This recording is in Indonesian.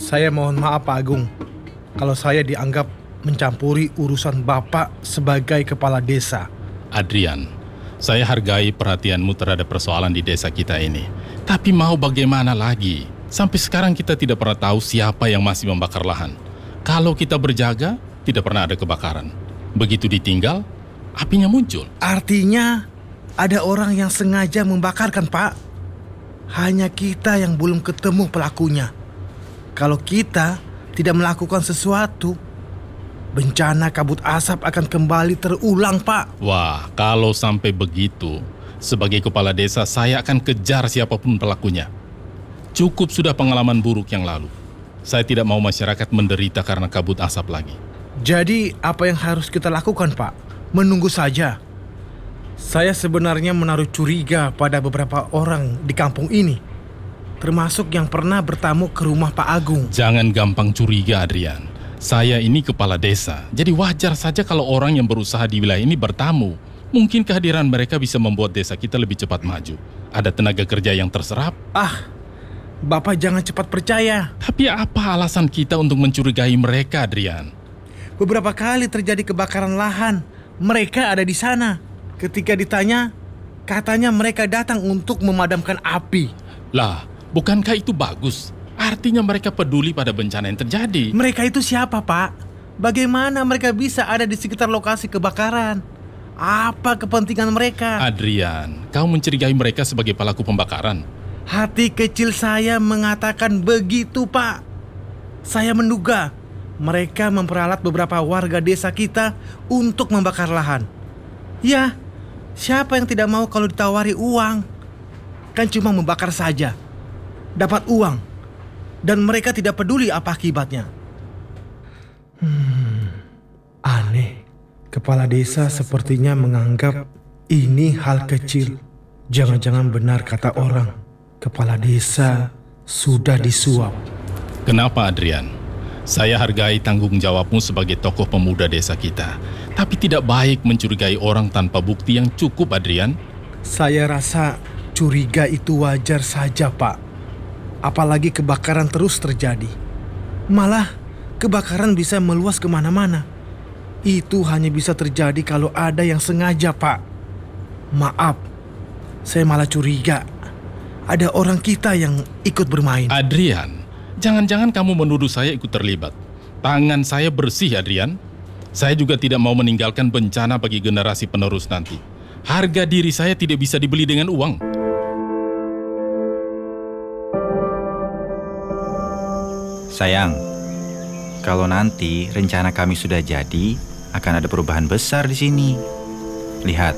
Saya mohon maaf Pak Agung kalau saya dianggap mencampuri urusan Bapak sebagai kepala desa. Adrian, saya hargai perhatianmu terhadap persoalan di desa kita ini. Tapi mau bagaimana lagi? Sampai sekarang kita tidak pernah tahu siapa yang masih membakar lahan. Kalau kita berjaga, tidak pernah ada kebakaran. Begitu ditinggal, apinya muncul. Artinya ada orang yang sengaja membakarkan, Pak. Hanya kita yang belum ketemu pelakunya. Kalau kita tidak melakukan sesuatu, bencana kabut asap akan kembali terulang, Pak. Wah, kalau sampai begitu, sebagai kepala desa saya akan kejar siapapun pelakunya. Cukup sudah pengalaman buruk yang lalu. Saya tidak mau masyarakat menderita karena kabut asap lagi. Jadi apa yang harus kita lakukan, Pak? Menunggu saja. Saya sebenarnya menaruh curiga pada beberapa orang di kampung ini, termasuk yang pernah bertamu ke rumah Pak Agung. Jangan gampang curiga, Adrian. Saya ini kepala desa, jadi wajar saja kalau orang yang berusaha di wilayah ini bertamu. Mungkin kehadiran mereka bisa membuat desa kita lebih cepat maju. Ada tenaga kerja yang terserap. Bapak jangan cepat percaya. Tapi apa alasan kita untuk mencurigai mereka, Adrian? Beberapa kali terjadi kebakaran lahan. Mereka ada di sana. Ketika ditanya, katanya mereka datang untuk memadamkan api. Lah, bukankah itu bagus? Artinya mereka peduli pada bencana yang terjadi. Mereka itu siapa, Pak? Bagaimana mereka bisa ada di sekitar lokasi kebakaran? Apa kepentingan mereka? Adrian, kau mencurigai mereka sebagai pelaku pembakaran. Hati kecil saya mengatakan begitu, Pak. Saya menduga mereka memperalat beberapa warga desa kita untuk membakar lahan. Ya, siapa yang tidak mau kalau ditawari uang? Kan cuma membakar saja. Dapat uang. Dan mereka tidak peduli apa akibatnya. Aneh. Kepala desa sepertinya menganggap ini hal kecil. Jangan-jangan benar kata orang. Kepala desa sudah disuap. Kenapa, Adrian? Saya hargai tanggung jawabmu sebagai tokoh pemuda desa kita. Tapi tidak baik mencurigai orang tanpa bukti yang cukup, Adrian. Saya rasa curiga itu wajar saja, Pak. Apalagi kebakaran terus terjadi. Malah kebakaran bisa meluas kemana-mana. Itu hanya bisa terjadi kalau ada yang sengaja, Pak. Maaf, saya malah curiga ada orang kita yang ikut bermain. Adrian, jangan-jangan kamu menuduh saya ikut terlibat. Tangan saya bersih, Adrian. Saya juga tidak mau meninggalkan bencana bagi generasi penerus nanti. Harga diri saya tidak bisa dibeli dengan uang. Sayang, kalau nanti rencana kami sudah jadi, akan ada perubahan besar di sini. Lihat,